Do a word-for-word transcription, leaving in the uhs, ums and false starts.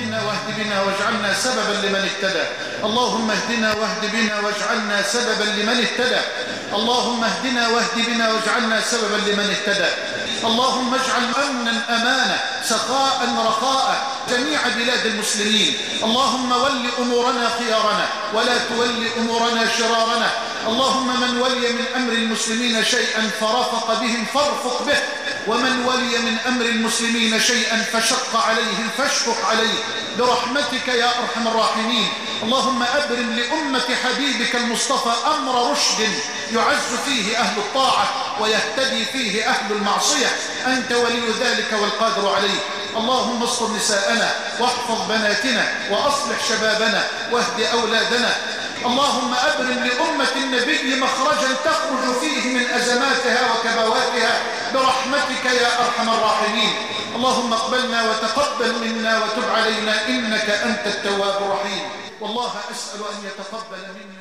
اهدنا واهد بنا واجعلنا سببا لمن اهتدى. اللهم اهدنا واهد بنا واجعلنا سببا لمن اهتدى. اللهم اهدنا واهد بنا واجعلنا سببا لمن اهتدى. اللهم اجعل أمنا أمانا سخاء رخاء جميع بلاد المسلمين. اللهم ول أمورنا خيارنا ولا تول أمورنا شرارنا. اللهم من ولي من أمر المسلمين شيئا فرفق بهم فارفق به، ومن ولي من أمر المسلمين شيئا فشق عليهم فاشفق عليه برحمتك يا أرحم الراحمين. اللهم أبرم لأمة حبيبك المصطفى أمر رشد يعز فيه أهل الطاعة ويهتدي فيه أهل المعصية. أنت ولي ذلك والقادر عليه. اللهم استر نساءنا واحفظ بناتنا وأصلح شبابنا واهد أولادنا. اللهم أبرم لأمة النبي مخرجا تخرج فيه من أزماتها وكبواتها برحمتك يا أرحم الراحمين. اللهم اقبلنا وتقبل منا وتب علينا إنك أنت التواب الرحيم. والله أسأل أن يتقبل منا